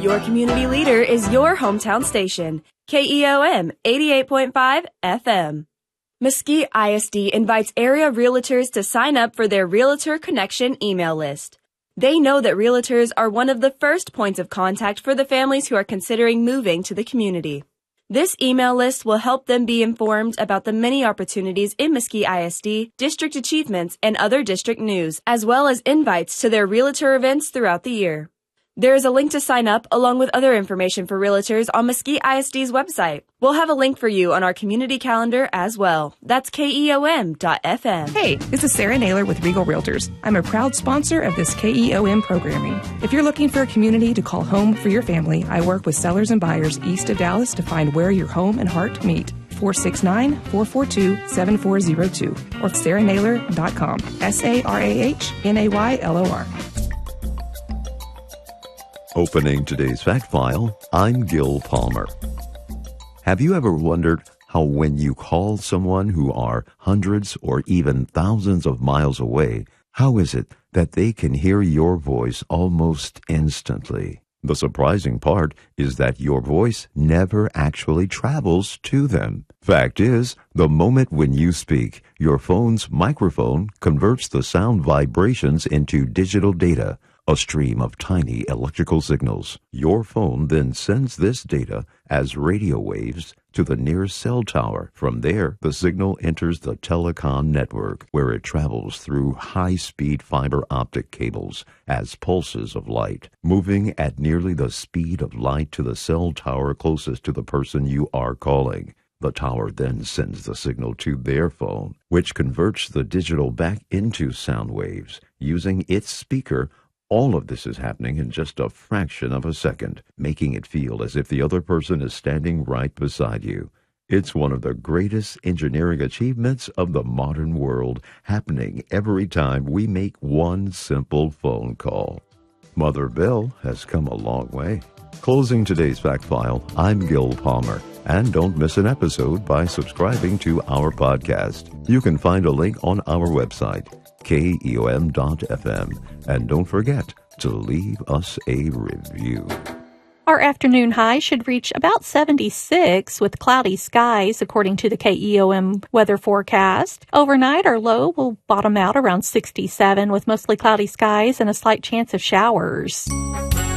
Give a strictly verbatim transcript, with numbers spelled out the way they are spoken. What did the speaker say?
Your community leader is your hometown station, K E O M eighty-eight point five F M. Mesquite I S D invites area realtors to sign up for their Realtor Connection email list. They know that realtors are one of the first points of contact for the families who are considering moving to the community. This email list will help them be informed about the many opportunities in Mesquite I S D, district achievements, and other district news, as well as invites to their realtor events throughout the year. There is a link to sign up along with other information for realtors on Mesquite I S D's website. We'll have a link for you on our community calendar as well. That's K E O M dot F M. Hey, this is Sarah Naylor with Regal Realtors. I'm a proud sponsor of this K E O M programming. If you're looking for a community to call home for your family, I work with sellers and buyers east of Dallas to find where your home and heart meet. four six nine, four four two, seven four zero two or sarah naylor dot com. S A R A H N A Y L O R. Opening today's fact file, I'm Gil Palmer. Have you ever wondered how when you call someone who are hundreds or even thousands of miles away, how is it that they can hear your voice almost instantly? The surprising part is that your voice never actually travels to them. Fact is, the moment when you speak, your phone's microphone converts the sound vibrations into digital data, a stream of tiny electrical signals. Your phone then sends this data as radio waves to the nearest cell tower. From there, the signal enters the telecom network, where it travels through high-speed fiber optic cables as pulses of light, moving at nearly the speed of light to the cell tower closest to the person you are calling. The tower then sends the signal to their phone, which converts the digital back into sound waves using its speaker. All of this is happening in just a fraction of a second, making it feel as if the other person is standing right beside you. It's one of the greatest engineering achievements of the modern world, happening every time we make one simple phone call. Mother Bell has come a long way. Closing today's fact file, I'm Gil Palmer. And don't miss an episode by subscribing to our podcast. You can find a link on our website, K E O M dot F M. And don't forget to leave us a review. Our afternoon high should reach about seventy-six with cloudy skies, according to the K E O M weather forecast. Overnight, our low will bottom out around sixty-seven with mostly cloudy skies and a slight chance of showers.